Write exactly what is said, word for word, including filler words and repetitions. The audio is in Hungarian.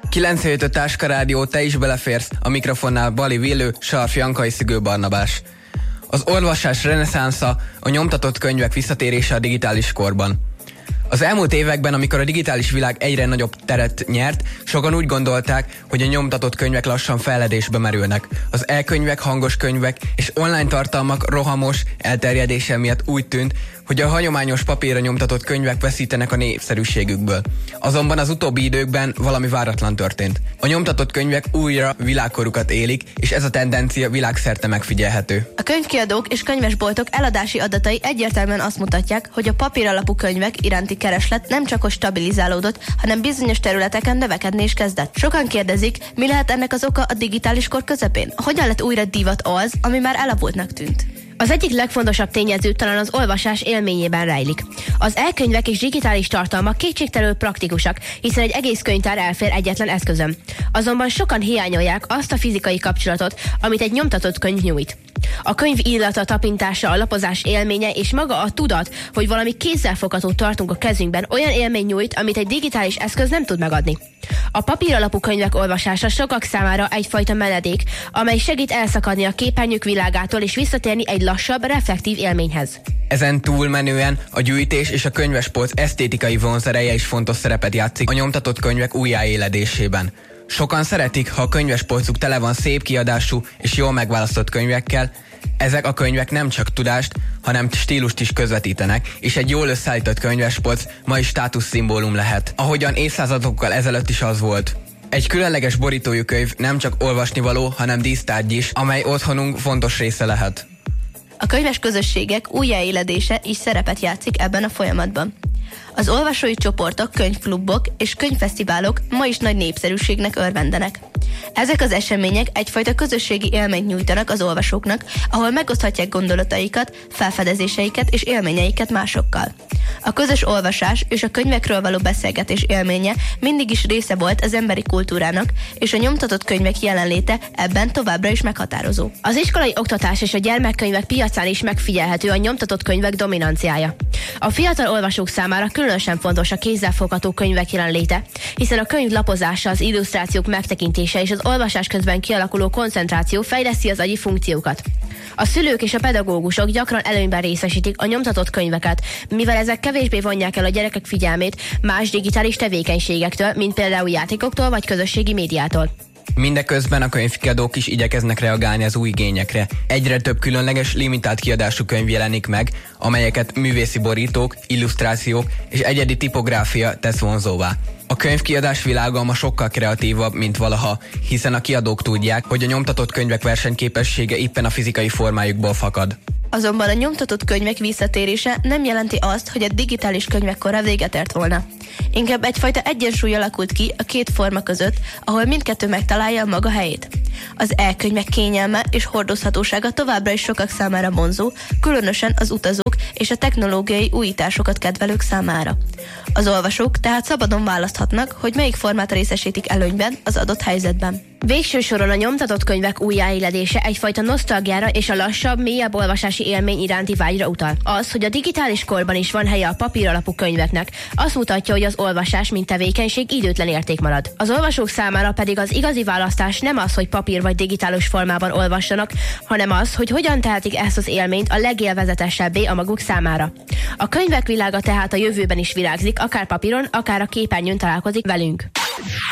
kilenc hét öt Táska Rádió, te is beleférsz, a mikrofonnál Bali Villő, Sarf Jankai, Szigő Barnabás. Az olvasás reneszánsza, a nyomtatott könyvek visszatérése a digitális korban. Az elmúlt években, amikor a digitális világ egyre nagyobb teret nyert, sokan úgy gondolták, hogy a nyomtatott könyvek lassan felledésbe merülnek. Az e-könyvek, hangos könyvek és online tartalmak rohamos elterjedése miatt úgy tűnt, hogy a hagyományos papírra nyomtatott könyvek veszítenek a népszerűségükből. Azonban az utóbbi időkben valami váratlan történt. A nyomtatott könyvek újra világkorukat élik, és ez a tendencia világszerte megfigyelhető. A könyvkiadók és könyvesboltok eladási adatai egyértelműen azt mutatják, hogy a papíralapú könyvek iránti kereslet nem csak hogy stabilizálódott, hanem bizonyos területeken növekedni is kezdett. Sokan kérdezik, mi lehet ennek az oka a digitális kor közepén? Hogyan lett újra divat az, ami már elavultnak tűnt? Az egyik legfontosabb tényező talán az olvasás élményében rejlik. Az e-könyvek és digitális tartalmak kétségtelenül praktikusak, hiszen egy egész könyvtár elfér egyetlen eszközön. Azonban sokan hiányolják azt a fizikai kapcsolatot, amit egy nyomtatott könyv nyújt. A könyv illata, tapintása, a lapozás élménye és maga a tudat, hogy valami kézzelfogható tartunk a kezünkben, olyan élmény nyújt, amit egy digitális eszköz nem tud megadni. A papíralapú könyvek olvasása sokak számára egyfajta menedék, amely segít elszakadni a képernyők világától és visszatérni egy lassabb, reflektív élményhez. Ezen túlmenően a gyűjtés és a könyvespolc esztétikai vonzereje is fontos szerepet játszik a nyomtatott könyvek újjáéledésében. Sokan szeretik, ha a könyvespolcuk tele van szép kiadású és jól megválasztott könyvekkel. Ezek a könyvek nem csak tudást, hanem stílust is közvetítenek, és egy jól összeállított könyvespolc ma is státuszszimbólum lehet, ahogyan évszázadokkal ezelőtt is az volt. Egy különleges borítójú könyv nem csak olvasnivaló, hanem dísztárgy is, amely otthonunk fontos része lehet. A könyves közösségek újjáéledése is szerepet játszik ebben a folyamatban. Az olvasói csoportok, könyvklubok és könyvfesztiválok ma is nagy népszerűségnek örvendenek. Ezek az események egyfajta közösségi élményt nyújtanak az olvasóknak, ahol megoszthatják gondolataikat, felfedezéseiket és élményeiket másokkal. A közös olvasás és a könyvekről való beszélgetés élménye mindig is része volt az emberi kultúrának, és a nyomtatott könyvek jelenléte ebben továbbra is meghatározó. Az iskolai oktatás és a gyermekkönyvek piacán is megfigyelhető a nyomtatott könyvek dominanciája. A fiatal olvasók számára különösen fontos a kézzelfogható könyvek jelenléte, hiszen a könyv lapozása, az illusztrációk megtekintése és az olvasás közben kialakuló koncentráció fejleszti az agyi funkciókat. A szülők és a pedagógusok gyakran előnyben részesítik a nyomtatott könyveket, mivel ezek kevésbé vonják el a gyerekek figyelmét más digitális tevékenységektől, mint például játékoktól vagy közösségi médiától. Mindeközben a könyvkiadók is igyekeznek reagálni az új igényekre. Egyre több különleges, limitált kiadású könyv jelenik meg, amelyeket művészi borítók, illusztrációk és egyedi tipográfia tesz vonzóvá. A könyvkiadás világa ma sokkal kreatívabb, mint valaha, hiszen a kiadók tudják, hogy a nyomtatott könyvek versenyképessége éppen a fizikai formájukból fakad. Azonban a nyomtatott könyvek visszatérése nem jelenti azt, hogy a digitális könyvek kora véget ért volna. Inkább egyfajta egyensúly alakult ki a két forma között, ahol mindkettő megtalálja a maga helyét. Az e-könyvek kényelme és hordozhatósága továbbra is sokak számára vonzó, különösen az utazók és a technológiai újításokat kedvelők számára. Az olvasók tehát szabadon választhatnak, hogy melyik formát részesítik előnyben az adott helyzetben. Végső soron a nyomtatott könyvek újjáéledése egyfajta nosztalgiára és a lassabb, mélyebb olvasási élmény iránti vágyra utal. Az, hogy a digitális korban is van helye a papíralapú könyveknek, azt mutatja, hogy az olvasás mint tevékenység időtlen érték marad. Az olvasók számára pedig az igazi választás nem az, hogy papír vagy digitális formában olvassanak, hanem az, hogy hogyan tehetik ezt az élményt a legélvezetesebbé a maguk számára. A könyvek világa tehát a jövőben is virágzik, akár papíron, akár a képernyőn találkozik velünk.